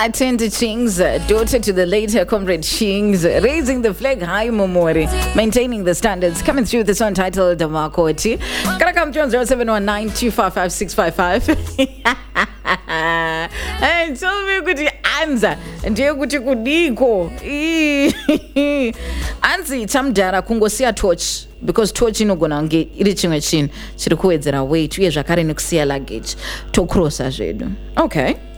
Attend to Chings, daughter to the later comrade Chings, raising the flag high, Momori, maintaining the standards. Coming through this one titled Makoti. Karakam Jones 0719255655. And tell me good answer. And you good kudiko. Anzi chamdara kungosia torch. Because torch inogona nge iri chimwe chinhu chiri kuwedzera weight uye zvakare nekusiya luggage tokrosa zvedu. Okay.